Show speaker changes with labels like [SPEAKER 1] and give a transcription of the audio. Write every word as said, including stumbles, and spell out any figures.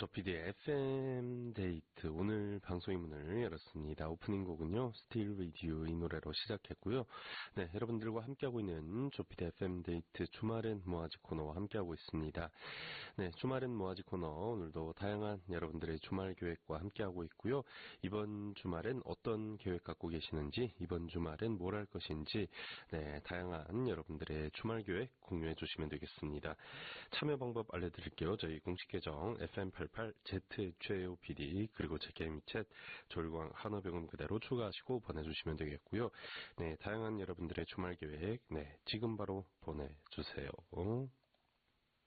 [SPEAKER 1] 조피디의 에프엠 데이트 오늘 방송의 문을 열었습니다. 오프닝 곡은요 Still With You 이 노래로 시작했고요. 네, 여러분들과 함께하고 있는 조피디 에프엠 데이트 주말엔 뭐하지 코너와 함께하고 있습니다. 네, 주말엔 뭐하지 코너 오늘도 다양한 여러분들의 주말 계획과 함께하고 있고요. 이번 주말엔 어떤 계획 갖고 계시는지, 이번 주말엔 뭘 할 것인지, 네, 다양한 여러분들의 주말 계획 공유해 주시면 되겠습니다. 참여 방법 알려드릴게요. 저희 공식 계정 에프엠 팔십팔 제트 최오피디 그리고 제 게임 챗 졸광 한어병음 그대로 추가하시고 보내주시면 되겠고요. 네, 다양한 여러분들의 주말 계획 네, 지금 바로 보내주세요.